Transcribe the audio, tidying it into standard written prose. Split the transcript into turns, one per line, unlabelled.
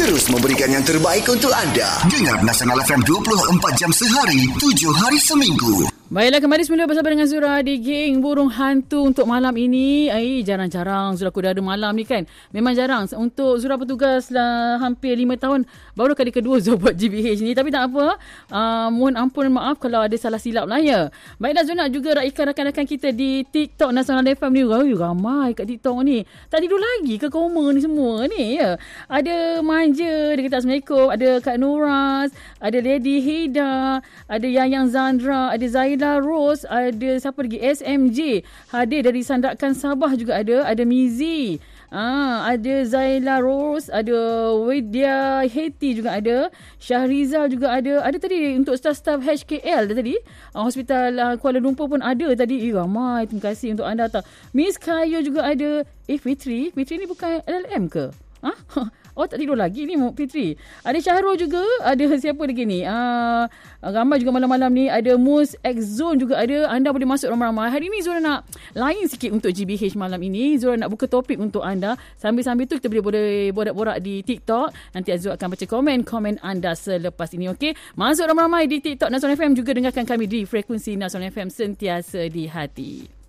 terus memberikan yang terbaik untuk anda. Dengar Nasional FM 24 jam sehari, 7 hari seminggu.
Baiklah, kembali semula bersama dengan Zura di Geng Burung Hantu untuk malam ini. Jarang-jarang Zura Kudara malam ni kan. Memang jarang. Untuk Zura bertugas lah hampir 5 tahun. Baru kali kedua Zura buat GBH ni. Tapi tak apa. Mohon ampun maaf kalau ada salah silap lah ya. Baiklah, Zura nak juga raikan rakan-rakan kita di TikTok Nasional FM ni. Ramai kat TikTok ni. Tak tidur lagi ke koma ni semua ni ya. Ada Manja, dia kata Assalamualaikum. Ada Kak Nuras. Ada Lady Hida. Ada Yang Zandra. Ada Zaila Rose, ada siapa lagi, SMJ hadir dari Sandakan Sabah juga ada Mizi, ada Zaila Rose, ada Widya Heti juga ada, Syahrizal juga ada tadi untuk staf-staf HKL tadi, Hospital Kuala Lumpur pun ada tadi. Ramai, terima kasih untuk anda. Miss Kayo juga ada. Fitri ni bukan LLM ke? Oh, tak tidur lagi ni Fitri. Ada Syahrul juga. Ada siapa lagi ni? Ramai juga malam-malam ni. Ada Mus X-Zone juga ada. Anda boleh masuk ramai-ramai. Hari ni Zura nak lain sikit untuk GBH malam ini. Zura nak buka topik untuk anda. Sambil-sambil tu kita boleh borak-borak di TikTok. Nanti Azura akan baca komen anda selepas ini. Okey? Masuk ramai-ramai di TikTok Nasional FM. Juga dengarkan kami di frekuensi Nasional FM sentiasa di hati.